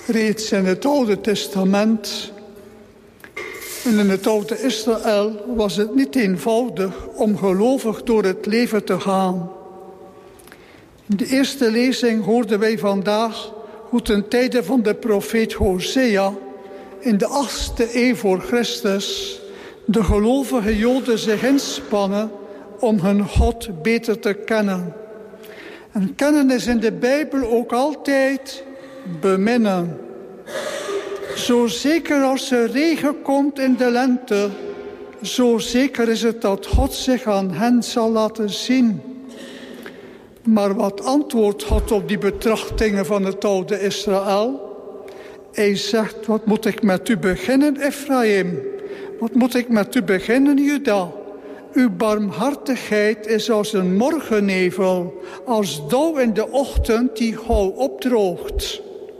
Reeds in het Oude Testament en in het oude Israël was het niet eenvoudig om gelovig door het leven te gaan. In de eerste lezing hoorden wij vandaag hoe ten tijde van de profeet Hosea in de 8e eeuw voor Christus de gelovige Joden zich inspannen om hun God beter te kennen. En kennen is in de Bijbel ook altijd beminnen. Zo zeker als er regen komt in de lente, zo zeker is het dat God zich aan hen zal laten zien. Maar wat antwoordt God op die betrachtingen van het oude Israël? Hij zegt, wat moet ik met u beginnen, Ephraim? Wat moet ik met u beginnen, Juda? Uw barmhartigheid is als een morgennevel, als dauw in de ochtend die gauw opdroogt.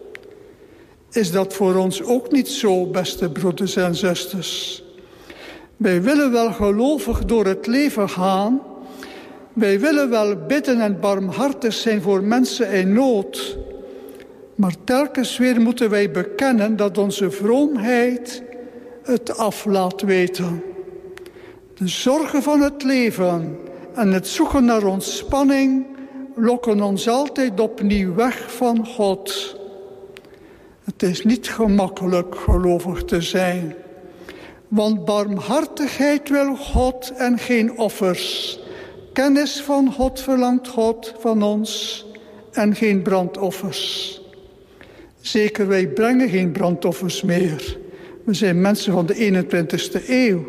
Is dat voor ons ook niet zo, beste broeders en zusters? Wij willen wel gelovig door het leven gaan. Wij willen wel bidden en barmhartig zijn voor mensen in nood. Maar telkens weer moeten wij bekennen dat onze vroomheid het af laat weten. De zorgen van het leven en het zoeken naar ontspanning lokken ons altijd opnieuw weg van God. Het is niet gemakkelijk gelovig te zijn. Want barmhartigheid wil God en geen offers. Kennis van God verlangt God van ons en geen brandoffers. Zeker, wij brengen geen brandoffers meer. We zijn mensen van de 21e eeuw.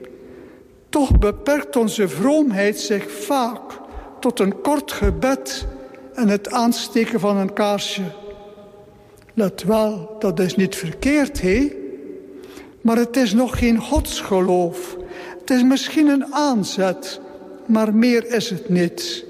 Toch beperkt onze vroomheid zich vaak tot een kort gebed en het aansteken van een kaarsje. Let wel, dat is niet verkeerd, hè? Maar het is nog geen godsgeloof. Het is misschien een aanzet, maar meer is het niet.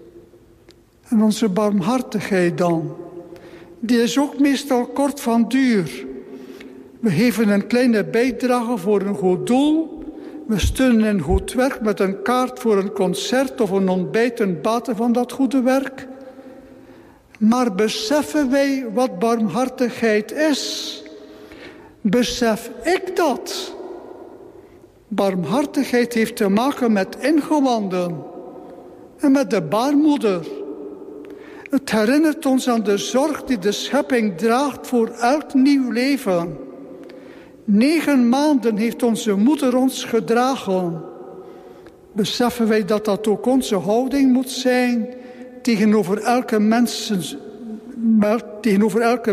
En onze barmhartigheid dan, die is ook meestal kort van duur. We geven een kleine bijdrage voor een goed doel. We steunen een goed werk met een kaart voor een concert of een ontbijt ten bate van dat goede werk. Maar beseffen wij wat barmhartigheid is? Besef ik dat? Barmhartigheid heeft te maken met ingewanden en met de baarmoeder. Het herinnert ons aan de zorg die de schepping draagt voor elk nieuw leven. 9 maanden heeft onze moeder ons gedragen. Beseffen wij dat dat ook onze houding moet zijn tegenover elke